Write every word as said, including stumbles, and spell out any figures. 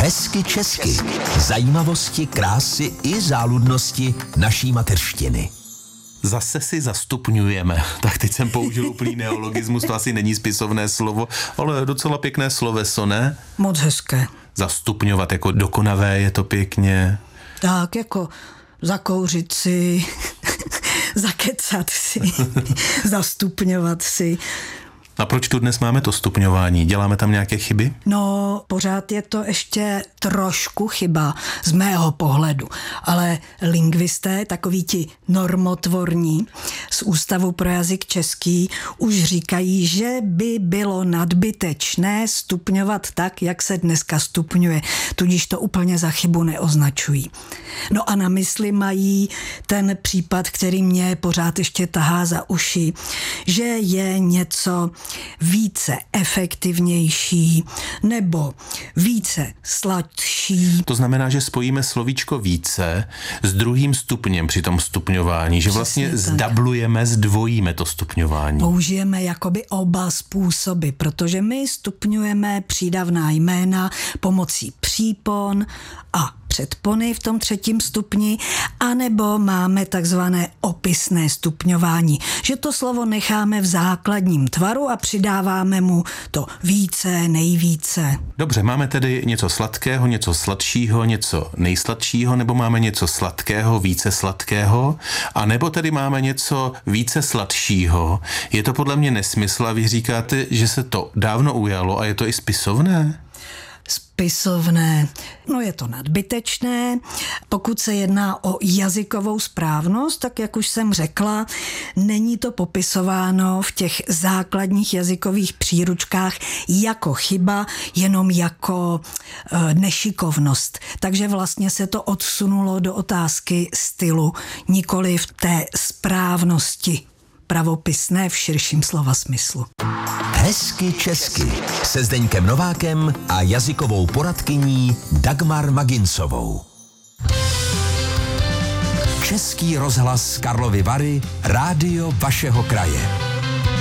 Hezky česky. Zajímavosti, krásy i záludnosti naší mateřštiny. Zase si zastupňujeme. Tak teď jsem použil úplný neologismus, to asi není spisovné slovo, ale docela pěkné sloveso, ne? Moc hezké. Zastupňovat, jako dokonavé je to pěkně. Tak, jako zakouřit si, zakecat si, zastupňovat si. A proč tu dnes máme to stupňování? Děláme tam nějaké chyby? No, pořád je to ještě trošku chyba z mého pohledu, ale lingvisté, takoví ti normotvorní z Ústavu pro jazyk český, už říkají, že by bylo nadbytečné stupňovat tak, jak se dneska stupňuje, tudíž to úplně za chybu neoznačují. No a na mysli mají ten případ, který mě pořád ještě tahá za uši, že je něco více efektivnější nebo více sladší. To znamená, že spojíme slovíčko více s druhým stupněm při tom stupňování, že vlastně Přesně tak. zdablujeme, zdvojíme to stupňování. Použijeme jakoby oba způsoby, protože my stupňujeme přídavná jména pomocí přípon a předpony v tom třetím stupni, anebo máme takzvané opisné stupňování, že to slovo necháme v základním tvaru a přidáváme mu to více, nejvíce. Dobře, máme tedy něco sladkého, něco sladšího, něco nejsladšího, nebo máme něco sladkého, více sladkého, a nebo tedy máme něco více sladšího. Je to podle mě nesmysl a vy říkáte, že se to dávno ujalo a je to i spisovné? Spisovné. No je to nadbytečné. Pokud se jedná o jazykovou správnost, tak jak už jsem řekla, není to popisováno v těch základních jazykových příručkách jako chyba, jenom jako e, nešikovnost. Takže vlastně se to odsunulo do otázky stylu, nikoli v té správnosti pravopisné v širším slova smyslu. Hezky česky se Zdeňkem Novákem a jazykovou poradkyní Dagmar Maginsovou. Český rozhlas Karlovy Vary, rádio vašeho kraje.